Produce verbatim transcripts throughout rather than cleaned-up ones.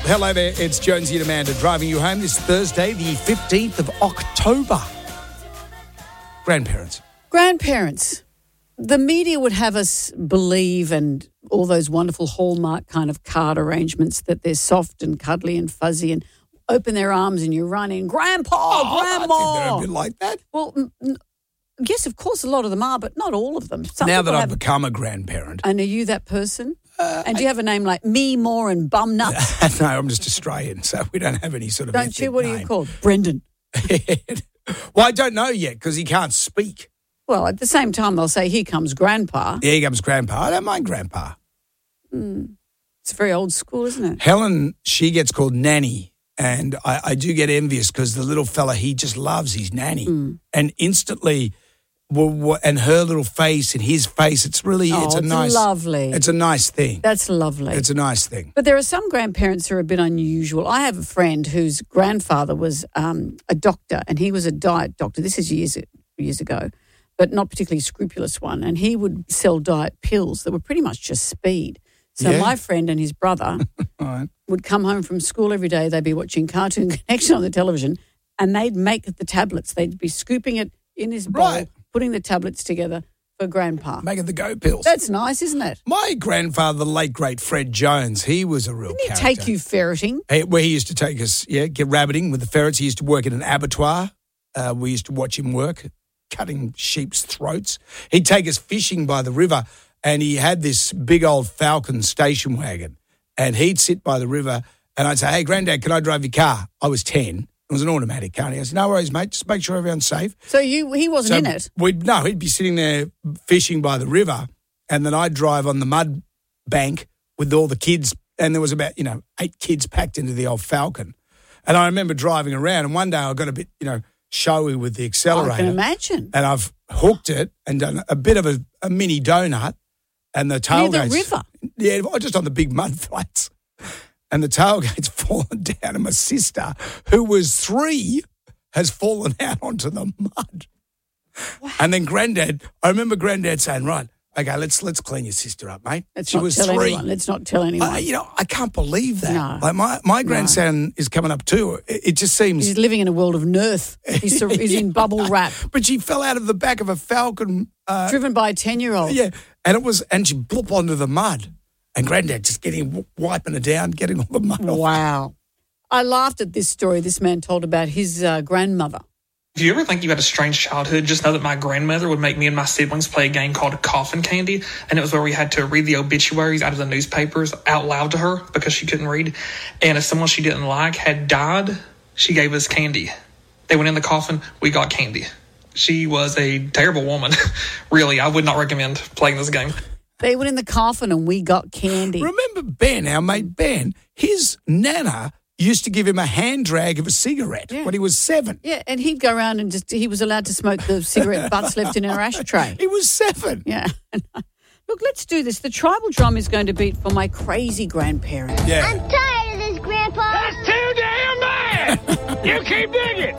Hello there, it's Jonesy and Amanda driving you home this Thursday, the fifteenth of October. Grandparents. Grandparents. The media would have us believe, and all those wonderful Hallmark kind of card arrangements, that they're soft and cuddly and fuzzy and open their arms and you run in, Grandpa, Oh, Grandma. I think they're a bit like that. Well, m- n- yes, of course, a lot of them are, but not all of them. Some now that people I've have- become a grandparent. And are you that person? Uh, and do you have a name like Me, More and Bum Nuts? No, I'm just Australian, so we don't have any sort of Don't ethnic you? What are name. you called? Brendan. Well, I don't know yet because he can't speak. Well, at the same time, they'll say, here comes Grandpa. Here comes Grandpa. I don't mind Grandpa. Mm. It's very old school, isn't it? Helen, she gets called Nanny, and I, I do get envious because the little fella, he just loves his nanny. Mm. And instantly, w- w- and her little face and his face, it's really, Oh, it's a it's nice, lovely. It's a nice thing. That's lovely. It's a nice thing. But there are some grandparents who are a bit unusual. I have a friend whose grandfather was um, a doctor, and he was a diet doctor. This is years years ago, but not particularly scrupulous one. And he would sell diet pills that were pretty much just speed. So Yeah. my friend and his brother All right. would come home from school every day. They'd be watching Cartoon Connection on the television, and they'd make the tablets. They'd be scooping it in his bowl, Right. putting the tablets together for Grandpa. Making the go pills. That's nice, isn't it? My grandfather, the late great Fred Jones, he was a real Didn't he character. take you ferreting? Hey, where he used to take us, yeah, get rabbiting with the ferrets. He used to work at an abattoir. Uh, we used to watch him work, cutting sheep's throats. He'd take us fishing by the river, and he had this big old Falcon station wagon, and he'd sit by the river, and I'd say, hey, Granddad, can I drive your car? I was ten. It was an automatic car. And he goes, no worries, mate. Just make sure everyone's safe. So you he wasn't So in it? We'd, no, he'd be sitting there fishing by the river, and then I'd drive on the mud bank with all the kids, and there was about, you know, eight kids packed into the old Falcon. And I remember driving around, and one day I got a bit, you know, showy with the accelerator. I can imagine. And I've hooked it and done a bit of a, a mini donut, and the tailgate's... Near the river? Yeah, just on the big mud flats. And the tailgate's fallen down, and my sister, who was three, has fallen out onto the mud. Wow. And then Granddad, I remember Granddad saying, right, okay, let's let's clean your sister up, mate. Let's she not was tell three. anyone. Let's not tell anyone. Uh, you know, I can't believe that. No. Like my, my grandson is coming up too. It, it just seems... He's living in a world of Nerth. He's, sur- he's in bubble wrap. But she fell out of the back of a Falcon. Uh, Driven by a ten-year-old. Yeah, and it was, and she blooped onto the mud. And Granddad just getting, wiping her down, getting all the mud off. Wow. I laughed at this story this man told about his uh, grandmother. If you ever think you had a strange childhood, just know that my grandmother would make me and my siblings play a game called Coffin Candy, and it was where we had to read the obituaries out of the newspapers out loud to her because she couldn't read. And if someone she didn't like had died, she gave us candy. They went in the coffin, we got candy. She was a terrible woman. Really, I would not recommend playing this game. They went in the coffin and we got candy. Remember Ben, our mate Ben, his nana used to give him a hand drag of a cigarette Yeah. when he was seven. Yeah, and he'd go around and just, he was allowed to smoke the cigarette butts left in our ashtray. He was seven. Yeah. Look, let's do this. The tribal drum is going to beat for my crazy grandparents. Yeah. I'm tired of this, Grandpa. That's too damn bad! You keep digging!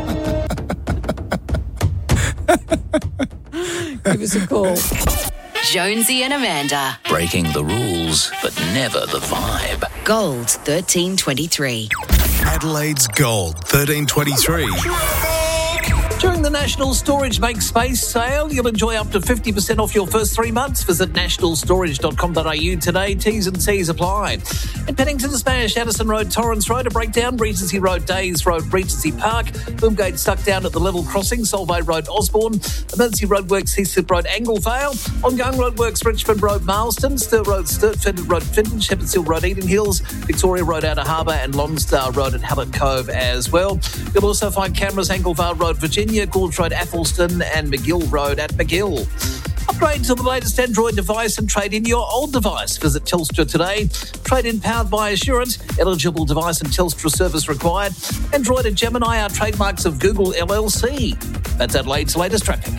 Give us a call. Jonesy and Amanda. Breaking the rules, but never the vibe. Gold thirteen twenty-three. Adelaide's Gold thirteen twenty-three. During the National Storage Make Space sale, you'll enjoy up to fifty percent off your first three months. Visit national storage dot com dot a u today. T's and C's apply. At Pennington Smash, Addison Road, Torrens Road, a breakdown, Regency Road, Days Road, Regency Park, Boomgate stuck down at the level crossing, Solvay Road, Osborne, Emergency Roadworks, Heathcliff Road, Anglevale, Ongoing Roadworks, Richmond Road, Marston, Sturt Road, Sturtford Road, Finton, Shepherds Hill Road, Eden Hills, Victoria Road, Outer Harbour, and Lonsdale Road at Hallett Cove as well. You'll also find cameras, Anglevale Road, Virginia, Goulds Road, Athelston, and McGill Road at McGill. Upgrade to the latest Android device and trade in your old device. Visit Telstra today. Trade in powered by Assurant. Eligible device and Telstra service required. Android and Gemini are trademarks of Google L L C. That's Adelaide's latest traffic.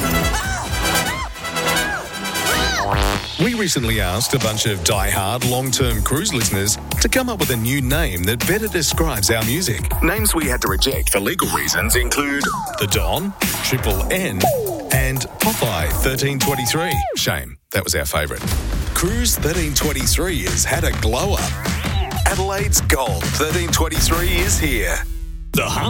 We recently asked a bunch of die-hard long-term cruise listeners to come up with a new name that better describes our music. Names we had to reject for legal reasons include The Don, Triple N, and Popeye thirteen twenty-three. Shame, that was our favourite. Cruise thirteen twenty-three has had a glow-up. Adelaide's Gold thirteen twenty-three is here. The Hum